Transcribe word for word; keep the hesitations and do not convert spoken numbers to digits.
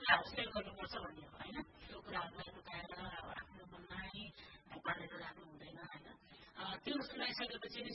हाउसले गर्नुपर्छ भन्ने हो होइन त्यो कुराहरूलाई लुकाएर आफ्नो मनमै पालेर राख्नु हुँदैन होइन त्यो सुनाइसकेपछि